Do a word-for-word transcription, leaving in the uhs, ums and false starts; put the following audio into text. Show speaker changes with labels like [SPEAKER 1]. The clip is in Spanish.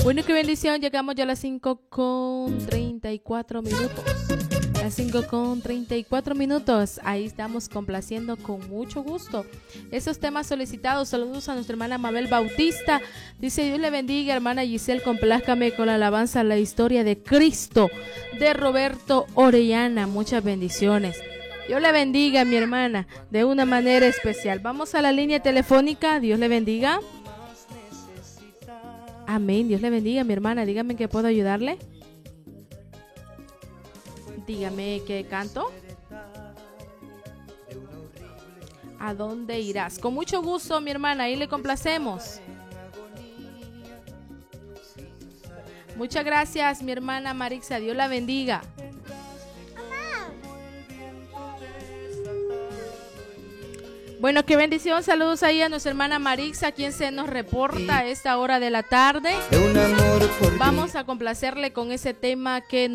[SPEAKER 1] Bueno, qué bendición, llegamos ya a las cinco con treinta y cuatro minutos. Las cinco con treinta y cuatro minutos. Ahí estamos complaciendo con mucho gusto esos temas solicitados. Saludos a nuestra hermana Mabel Bautista. Dice: Dios le bendiga, hermana Giselle, complázcame con la alabanza a la historia de Cristo, de Roberto Orellana. Muchas bendiciones. Dios le bendiga, mi hermana, de una manera especial. Vamos a la línea telefónica. Dios le bendiga. Amén. Dios le bendiga, mi hermana. Dígame que puedo ayudarle. Dígame qué canto. ¿A dónde irás? Con mucho gusto, mi hermana. Ahí le complacemos. Muchas gracias, mi hermana Marixa. Dios la bendiga. Bueno, qué bendición. Saludos ahí a nuestra hermana Marixa, quien se nos reporta a esta hora de la tarde. Vamos a complacerle con ese tema que